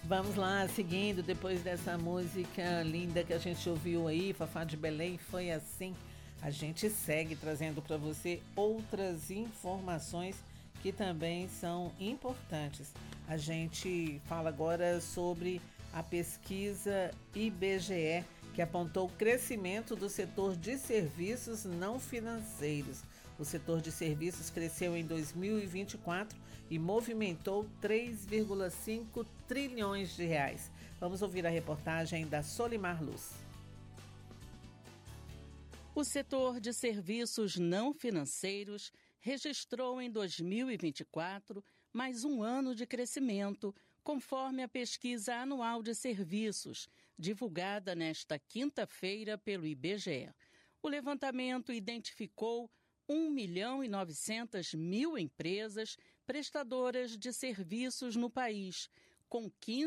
Vamos lá, seguindo, depois dessa música linda que a gente ouviu aí, Fafá de Belém, Foi Assim. A gente segue trazendo para você outras informações que também são importantes. A gente fala agora sobre a pesquisa IBGE, que apontou o crescimento do setor de serviços não financeiros. O setor de serviços cresceu em 2024 e movimentou 3,5 trilhões de reais. Vamos ouvir a reportagem da Solimar Luz. O setor de serviços não financeiros registrou em 2024 mais um ano de crescimento, conforme a pesquisa anual de serviços, divulgada nesta quinta-feira pelo IBGE. O levantamento identificou 1.900.000 empresas prestadoras de serviços no país, com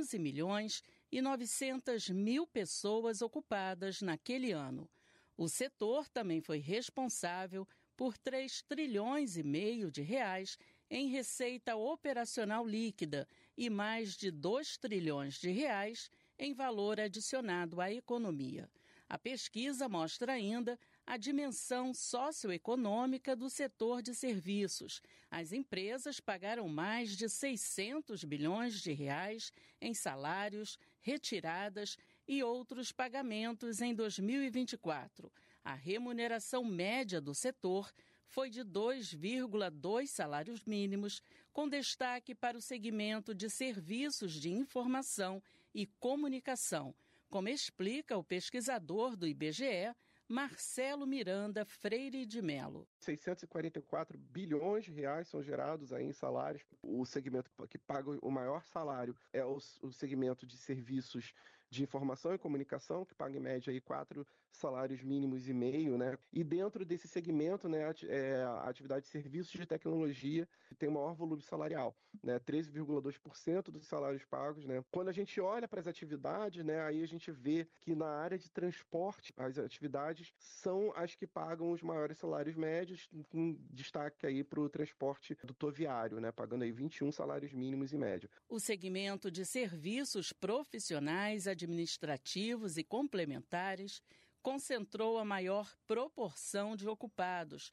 15.900.000 pessoas ocupadas naquele ano. O setor também foi responsável por 3,5 trilhões de reais em receita operacional líquida e mais de 2 trilhões de reais em valor adicionado à economia. A pesquisa mostra ainda a dimensão socioeconômica do setor de serviços. As empresas pagaram mais de 600 bilhões de reais em salários, retiradas e outros pagamentos em 2024. A remuneração média do setor foi de 2,2 salários mínimos, com destaque para o segmento de serviços de informação e comunicação, como explica o pesquisador do IBGE, Marcelo Miranda Freire de Mello. 644 bilhões de reais são gerados aí em salários. O segmento que paga o maior salário é o segmento de serviços de informação e comunicação, que paga em média aí 4 salários mínimos e meio, né? E dentro desse segmento, né, a atividade de serviços de tecnologia tem o maior volume salarial, né? 13,2% dos salários pagos, né? Quando a gente olha para as atividades, né, aí a gente vê que na área de transporte, as atividades são as que pagam os maiores salários médios, com destaque aí para o transporte rodoviário, né, pagando aí 21 salários mínimos em média. O segmento de serviços profissionais, administrativos e complementares concentrou a maior proporção de ocupados,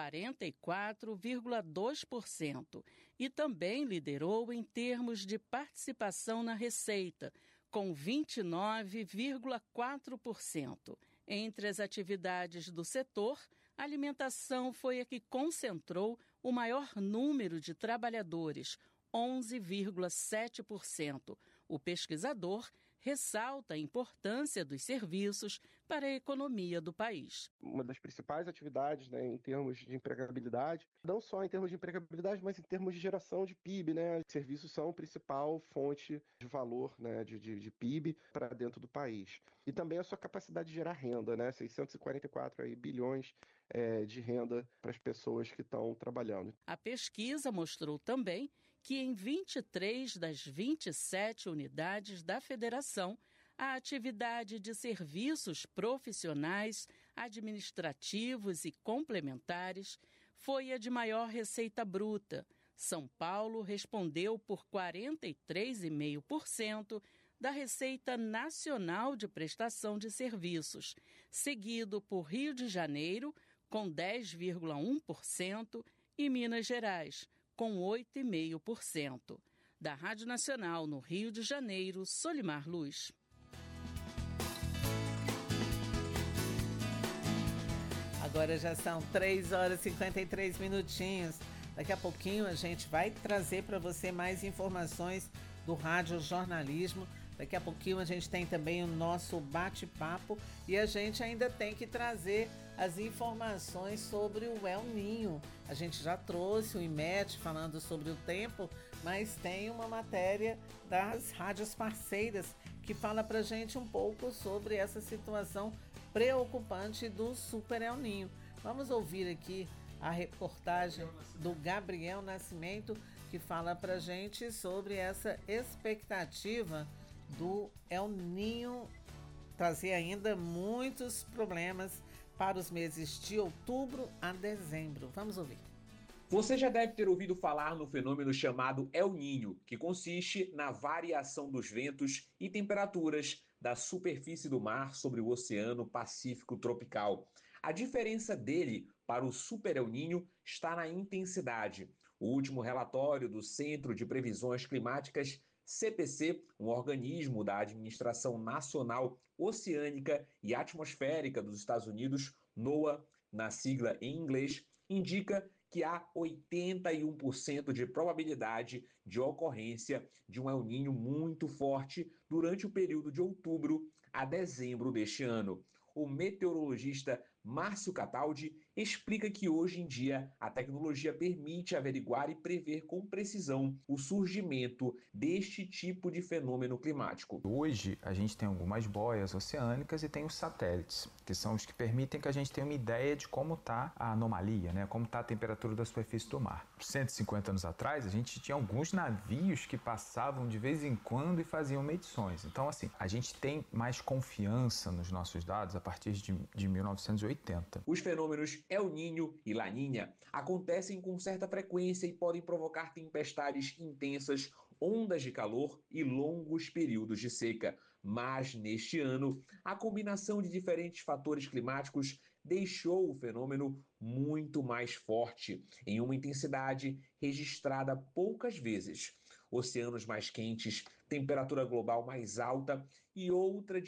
44,2%, e também liderou em termos de participação na receita, com 29,4%. Entre as atividades do setor, a alimentação foi a que concentrou o maior número de trabalhadores, 11,7%. O pesquisador ressalta a importância dos serviços para a economia do país. Uma das principais atividades, né, em termos de empregabilidade, não só em termos de empregabilidade, mas em termos de geração de PIB, né? Os serviços são a principal fonte de valor, né, de PIB para dentro do país. E também a sua capacidade de gerar renda, né? 644 aí, bilhões de renda para as pessoas que estão trabalhando. A pesquisa mostrou também que em 23 das 27 unidades da federação, a atividade de serviços profissionais, administrativos e complementares foi a de maior receita bruta. São Paulo respondeu por 43,5% da Receita Nacional de Prestação de Serviços, seguido por Rio de Janeiro, com 10,1%, e Minas Gerais, com 8,5%. Da Rádio Nacional no Rio de Janeiro, Solimar Luz. Agora já são 3 horas e 53 minutinhos. Daqui a pouquinho a gente vai trazer para você mais informações do Rádio Jornalismo. Daqui a pouquinho a gente tem também o nosso bate-papo e a gente ainda tem que trazer as informações sobre o El Ninho. A gente já trouxe o IMET falando sobre o tempo, mas tem uma matéria das rádios parceiras que fala pra gente um pouco sobre essa situação preocupante do Super El Ninho. Vamos ouvir aqui a reportagem do Gabriel Nascimento, que fala pra gente sobre essa expectativa do El Ninho trazer ainda muitos problemas para os meses de outubro a dezembro. Vamos ouvir. Você já deve ter ouvido falar no fenômeno chamado El Niño, que consiste na variação dos ventos e temperaturas da superfície do mar sobre o Oceano Pacífico tropical. A diferença dele para o Super El Niño está na intensidade. O último relatório do Centro de Previsões Climáticas, CPC, um organismo da Administração Nacional Oceânica e Atmosférica dos Estados Unidos, NOAA, na sigla em inglês, indica que há 81% de probabilidade de ocorrência de um El Niño muito forte durante o período de outubro a dezembro deste ano. O meteorologista Márcio Cataldi explica que hoje em dia a tecnologia permite averiguar e prever com precisão o surgimento deste tipo de fenômeno climático. Hoje a gente tem algumas boias oceânicas e tem os satélites, que são os que permitem que a gente tenha uma ideia de como está a anomalia, né? Como está a temperatura da superfície do mar. 150 anos atrás a gente tinha alguns navios que passavam de vez em quando e faziam medições. Então assim, a gente tem mais confiança nos nossos dados a partir de 1980. Os fenômenos El Niño e La Niña acontecem com certa frequência e podem provocar tempestades intensas, ondas de calor e longos períodos de seca. Mas, neste ano, a combinação de diferentes fatores climáticos deixou o fenômeno muito mais forte, em uma intensidade registrada poucas vezes. Oceanos mais quentes, temperatura global mais alta e outra